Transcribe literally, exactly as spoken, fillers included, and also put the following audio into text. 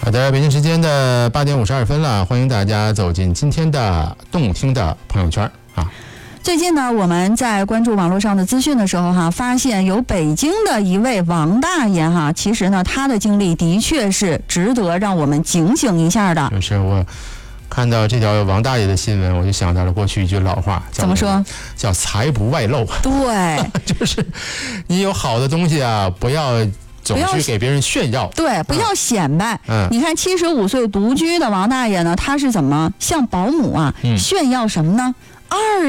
好的，北京时间的八点五十二分了，欢迎大家走进今天的动听的朋友圈啊。 最近呢，我们在关注网络上的资讯的时候哈，发现有北京的一位王大爷哈，其实呢，他的经历的确是值得让我们警醒一下的。 就是我看到这条王大爷的新闻，我就想到了过去一句老话， 怎么说？ 叫财不外露。 对， 就是你有好的东西啊，不要总去给别人炫耀， 对，不要显摆。 嗯， 你看七十五岁独居的王大爷呢，他是怎么向保姆啊、嗯、炫耀什么呢？二